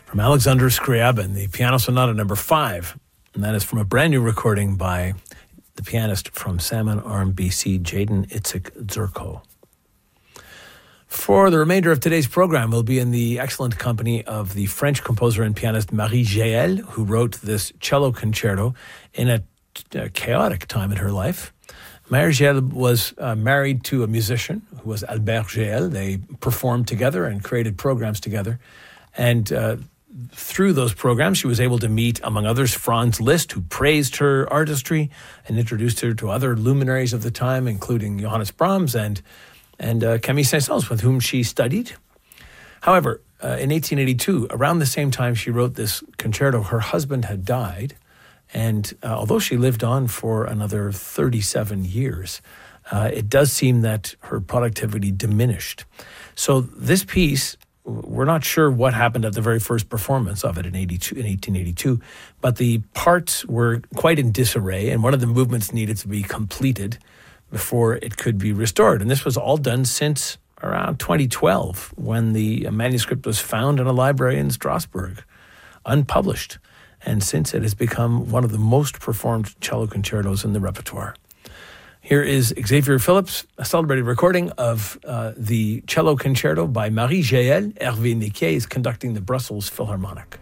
from Alexander Scriabin, the Piano Sonata number 5. And that is from a brand new recording by the pianist from Salmon Arm, BC, Jaden Itzik Zurko. For the remainder of today's program, we'll be in the excellent company of the French composer and pianist Marie Jaël, who wrote this cello concerto in a chaotic time in her life. Marie Jaël was married to a musician who was Albert Jaël. They performed together and created programs together. And through those programs, she was able to meet, among others, Franz Liszt, who praised her artistry and introduced her to other luminaries of the time, including Johannes Brahms and Camille Saint-Saëns, with whom she studied. However, in 1882, around the same time she wrote this concerto, her husband had died. And although she lived on for another 37 years, it does seem that her productivity diminished. So this piece, we're not sure what happened at the very first performance of it in 1882, but the parts were quite in disarray, and one of the movements needed to be completed before it could be restored. And this was all done since around 2012, when the manuscript was found in a library in Strasbourg, unpublished. And since it has become one of the most performed cello concertos in the repertoire. Here is Xavier Phillips, a celebrated recording of the cello concerto by Marie Jaël. Hervé Niquet is conducting the Brussels Philharmonic.